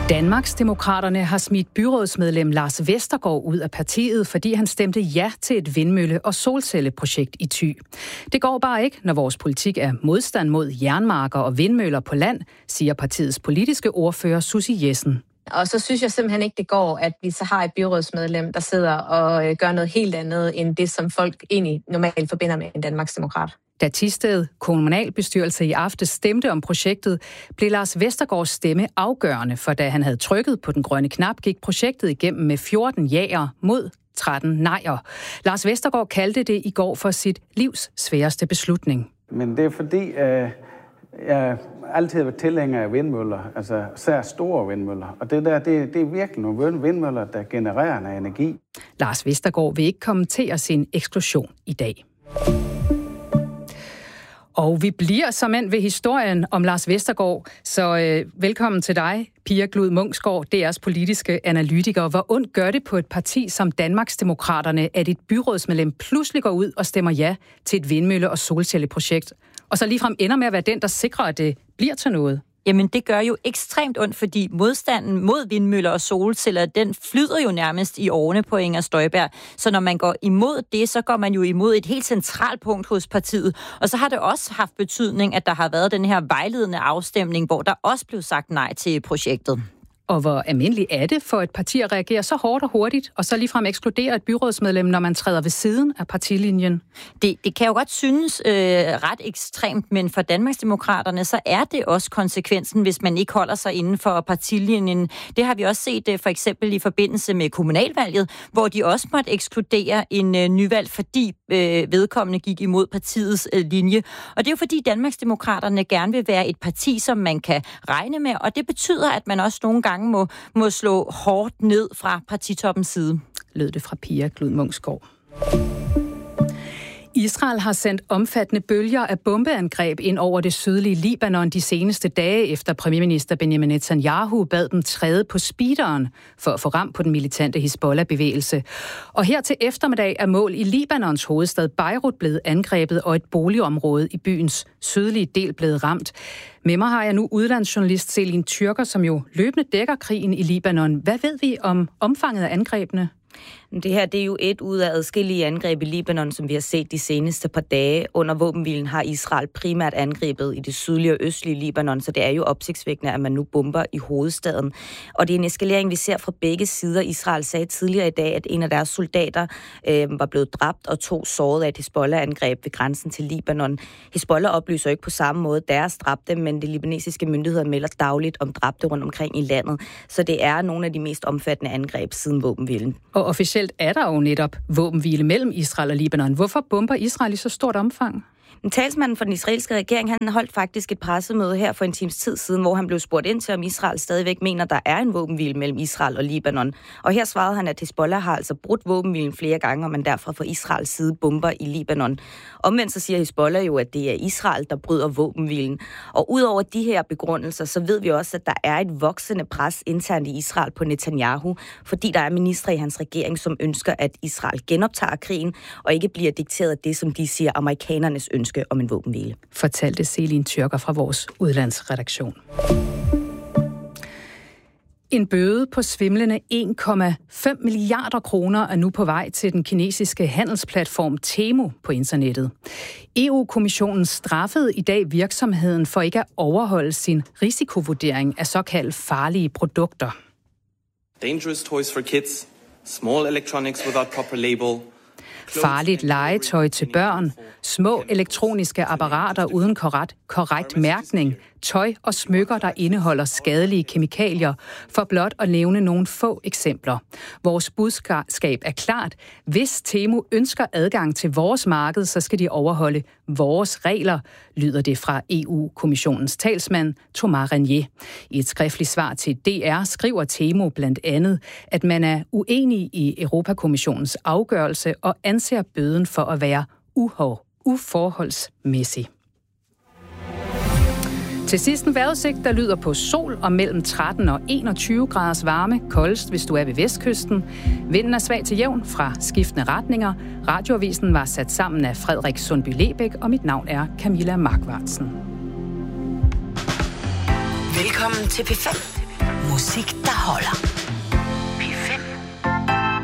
Danmarksdemokraterne har smidt byrådsmedlem Lars Vestergaard ud af partiet, fordi han stemte ja til et vindmølle- og solcelleprojekt i Thy. Det går bare ikke, når vores politik er modstand mod jernmarker og vindmøller på land, siger partiets politiske ordfører Susie Jessen. Og så synes jeg simpelthen ikke, det går, at vi så har et byrådsmedlem, der sidder og gør noget helt andet, end det, som folk egentlig normalt forbinder med en Danmarksdemokrat. Da Thisted kommunalbestyrelse i aftes stemte om projektet, blev Lars Vestergaards stemme afgørende, for da han havde trykket på den grønne knap, gik projektet igennem med 14 jaer mod 13 nejer. Lars Vestergaard kaldte det i går for sit livs sværeste beslutning. Men det er fordi, jeg altid har været tilhænger af vindmøller, altså især store vindmøller. Og det er virkelig nogle vindmøller, der genererer noget energi. Lars Vestergaard vil ikke kommentere sin eksklusion i dag. Og vi bliver såmænd ved historien om Lars Vestergaard, så velkommen til dig, Pia Glud Munksgaard, DR's politiske analytiker. Hvor ondt gør det på et parti som Danmarksdemokraterne, at et byrådsmedlem pludselig går ud og stemmer ja til et vindmølle- og solcelleprojekt, og så ligefrem ender med at være den, der sikrer, at det bliver til noget? Jamen, det gør jo ekstremt ondt, fordi modstanden mod vindmøller og solceller, den flyder jo nærmest i årene på Inger Støjberg. Så når man går imod det, så går man jo imod et helt centralt punkt hos partiet. Og så har det også haft betydning, at der har været den her vejledende afstemning, hvor der også blev sagt nej til projektet. Og hvor almindeligt er det for et parti at reagere så hårdt og hurtigt, og så ligefrem ekskludere et byrådsmedlem, når man træder ved siden af partilinjen? Det kan jo godt synes ret ekstremt, men for Danmarksdemokraterne, så er det også konsekvensen, hvis man ikke holder sig inden for partilinjen. Det har vi også set for eksempel i forbindelse med kommunalvalget, hvor de også måtte ekskludere en nyvalg, fordi vedkommende gik imod partiets linje. Og det er jo fordi Danmarksdemokraterne gerne vil være et parti, som man kan regne med, og det betyder, at man også nogle gange må slå hårdt ned fra partitoppens side. Lød det fra Pia Glud Munksgaard. Israel har sendt omfattende bølger af bombeangreb ind over det sydlige Libanon de seneste dage, efter premierminister Benjamin Netanyahu bad dem træde på speederen for at få ram på den militante Hizbollah-bevægelse. Og her til eftermiddag er mål i Libanons hovedstad Beirut blevet angrebet, og et boligområde i byens sydlige del blevet ramt. Med mig har jeg nu udlandsjournalist Selin Tyrker, som jo løbende dækker krigen i Libanon. Hvad ved vi om omfanget af angrebene? Det her, det er jo et ud af adskillige angreb i Libanon, som vi har set de seneste par dage. Under våbenhvilen har Israel primært angrebet i det sydlige og østlige Libanon, så det er jo opsigtsvækkende, at man nu bomber i hovedstaden. Og det er en eskalering, vi ser fra begge sider. Israel sagde tidligere i dag, at en af deres soldater var blevet dræbt og 2 såret af et Hizbollah-angreb ved grænsen til Libanon. Hizbollah oplyser ikke på samme måde deres dræbte, men de libanesiske myndigheder melder dagligt om dræbte rundt omkring i landet. Så det er nogle af de mest omfattende angreb siden våbenhvilen. Og officielt er der jo netop våbenhvile mellem Israel og Libanon. Hvorfor bomber Israel i så stort omfang? Talsmanden for den israelske regering, han holdt faktisk et pressemøde her for en times tid siden, hvor han blev spurgt ind til, om Israel stadigvæk mener, der er en våbenhvile mellem Israel og Libanon. Og her svarede han, at Hizbollah har altså brudt våbenhvilen flere gange, og man derfor fra Israels side bomber i Libanon. Omvendt så siger Hizbollah jo, at det er Israel, der bryder våbenhvilen. Og udover de her begrundelser, så ved vi også, at der er et voksende pres internt i Israel på Netanyahu, fordi der er ministre i hans regering, som ønsker, at Israel genoptager krigen, og ikke bliver dikteret af det, som de siger, amerikanernes ønske om en våbenhvile. Fortalte Selin Tyrker fra vores udlandsredaktion. En bøde på svimlende 1,5 milliarder kroner er nu på vej til den kinesiske handelsplatform Temu på internettet. EU-kommissionen straffede i dag virksomheden for ikke at overholde sin risikovurdering af såkaldt farlige produkter. Dangerous toys for kids, small electronics without proper label. Farligt legetøj til børn, små elektroniske apparater uden korrekt mærkning, tøj og smykker, der indeholder skadelige kemikalier, for blot at nævne nogle få eksempler. Vores budskab er klart. Hvis Temu ønsker adgang til vores marked, så skal de overholde vores regler, lyder det fra EU-kommissionens talsmand Thomas Renier. I et skriftligt svar til DR skriver Temu blandt andet, at man er uenig i Europakommissionens afgørelse og anser bøden for at være uforholdsmæssig. Til sidst en vejrudsigt, der lyder på sol og mellem 13 og 21 graders varme, koldest hvis du er ved vestkysten. Vinden er svag til jævn fra skiftende retninger. Radioavisen var sat sammen af Frederik Sundby Lebæk, og mit navn er Camilla Markvartsen. Velkommen til P5. Musik, der holder.